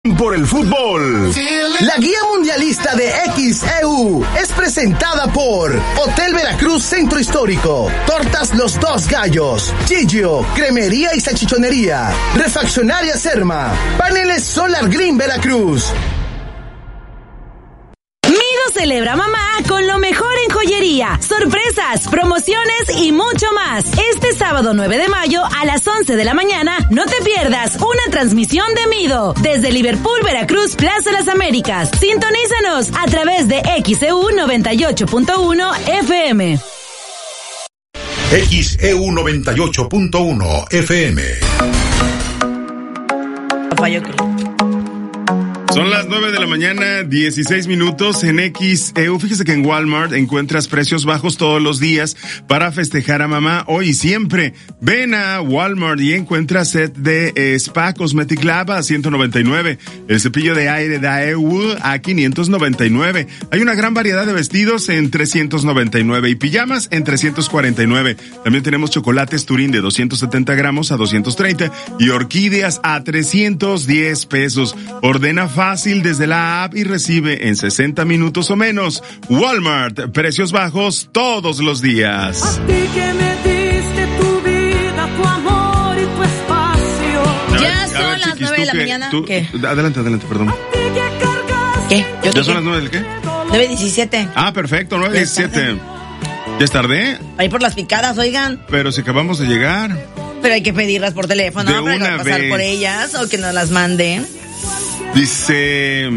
por el fútbol. La guía mundialista de XEU es presentada por Hotel Veracruz Centro Histórico, Tortas Los Dos Gallos, Gigio, Cremería y Salchichonería, Refaccionaria Serma, Paneles Solar Green Veracruz. Celebra mamá con lo mejor en joyería, sorpresas, promociones y mucho más. Este sábado 9 de mayo a las 11 de la mañana no te pierdas una transmisión de Mido desde Liverpool, Veracruz, Plaza Las Américas. Sintonízanos a través de XEU 98.1 FM. XEU 98.1 FM. Son las 9 de la mañana, 16 minutos en XEU. Fíjese que en Walmart encuentras precios bajos todos los días para festejar a mamá hoy y siempre. Ven a Walmart y encuentra set de Spa Cosmetic Lab a $199. El cepillo de aire Daewoo a $599. Hay una gran variedad de vestidos en $399 y pijamas en $349. También tenemos chocolates Turín de 270 gramos a $230 y orquídeas a $310. Ordena fácil desde la app y recibe en 60 minutos o menos. Walmart, precios bajos todos los días. A ti que me diste tu vida, tu amor y tu espacio. Ya son las 9 de la mañana. ¿Qué? Adelante, perdón. ¿Qué? ¿Ya son las 9 del qué? 9:17. Ah, perfecto, 9:17. ¿Ya es tarde? Para ir por las picadas, oigan. Pero si acabamos de llegar. Pero hay que pedirlas por teléfono, de para una pasar vez por ellas o que nos las manden. Dice,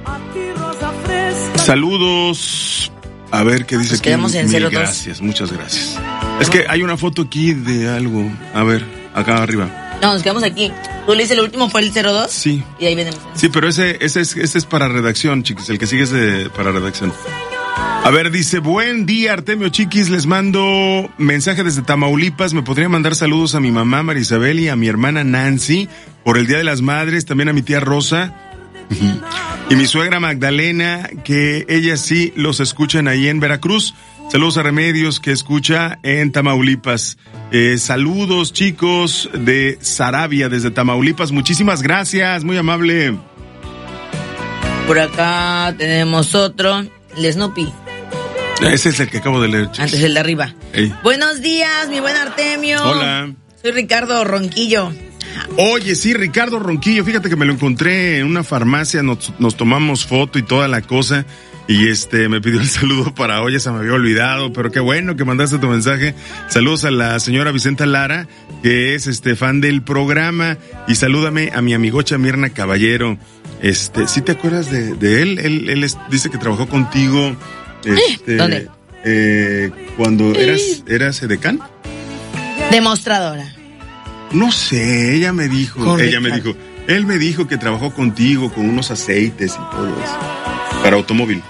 saludos. A ver qué dice. Nos quedamos en 02. Gracias, muchas gracias. Es que hay una foto aquí de algo. A ver, acá arriba. No, nos quedamos aquí. ¿Tú le dices el último fue el 02? Sí. Y ahí venimos. Sí, pero ese es para redacción, chiquis. El que sigue es para redacción. A ver, dice, buen día, Artemio Chiquis, les mando mensaje desde Tamaulipas. Me podría mandar saludos a mi mamá Marisabel y a mi hermana Nancy por el Día de las Madres, también a mi tía Rosa y mi suegra Magdalena, que ellas sí los escuchan ahí en Veracruz. Saludos a Remedios, que escucha en Tamaulipas. Saludos, chicos, de Sarabia, desde Tamaulipas. Muchísimas gracias, muy amable. Por acá tenemos otro, el Snoopy. Ese es el que acabo de leer, chicos. Antes el de arriba. Hey. Buenos días, mi buen Artemio. Hola. Soy Ricardo Ronquillo. Oye, sí, Ricardo Ronquillo, fíjate que me lo encontré en una farmacia, nos tomamos foto y toda la cosa, y me pidió el saludo para hoy, se me había olvidado, pero qué bueno que mandaste tu mensaje. Saludos a la señora Vicenta Lara, que es fan del programa, y salúdame a mi amigocha Mirna Caballero. ¿Sí te acuerdas de él? Él dice que trabajó contigo. ¿Dónde? Cuando eras edecán. Demostradora. No sé, él me dijo que trabajó contigo con unos aceites y todo eso, para automóvil.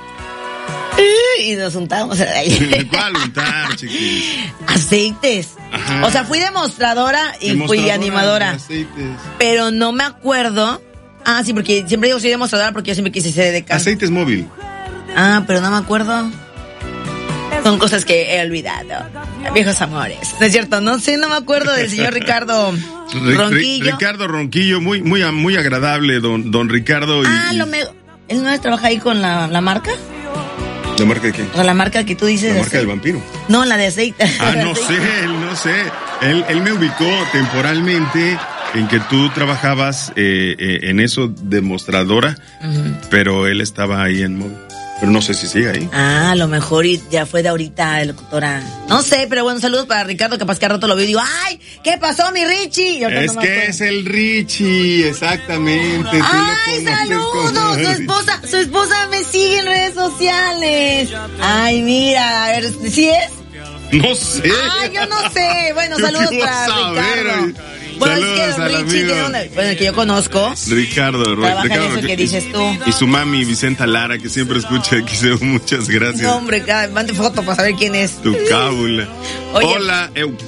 Y nos untamos. ¿Cuál untar, chiquis? Aceites. Ajá. O sea, fui demostradora y fui animadora. Pero no me acuerdo. Ah, sí, porque siempre digo soy demostradora porque yo siempre quise ser edecán. Aceites móvil. Ah, pero no me acuerdo. Son cosas que he olvidado. Viejos amores. No es cierto, no sé, no me acuerdo del señor Ricardo Ronquillo. Ricardo Ronquillo, muy agradable, don Ricardo. ¿Él no trabaja ahí con la marca? ¿La marca de qué? O la marca que tú dices. ¿La marca del vampiro? No, la de aceite. Ah, no sé. Él me ubicó temporalmente en que tú trabajabas en eso, demostradora, pero él estaba ahí en móvil. Pero no sé si sigue ahí. Ah, a lo mejor ya fue de ahorita, locutora. No sé, pero bueno, saludos para Ricardo, capaz que a rato lo veo y digo, ¡ay! ¿Qué pasó, mi Richie? Es que es el Richie, exactamente. ¡Ay, saludos! Su esposa me sigue en redes sociales. Ay, mira, a ver, ¿sí es? No sé. Ay, yo no sé. Bueno, saludos para Ricardo. Bueno, saludos es que al Richie amigo. El que yo conozco. Ricardo en eso que dices tú. Y su mami, Vicenta Lara, que siempre escucha XEU. Muchas gracias. No, hombre, mande foto para saber quién es. Tu cábula. Hola,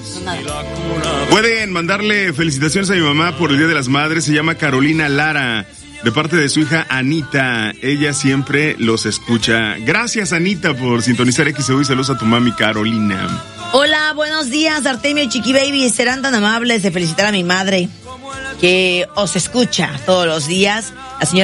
Pueden mandarle felicitaciones a mi mamá por el Día de las Madres. Se llama Carolina Lara, de parte de su hija Anita. Ella siempre los escucha. Gracias, Anita, por sintonizar XEU y saludos a tu mami Carolina. Hola, buenos días, Artemio y Chiqui Baby. Serán tan amables de felicitar a mi madre, que os escucha todos los días. La señora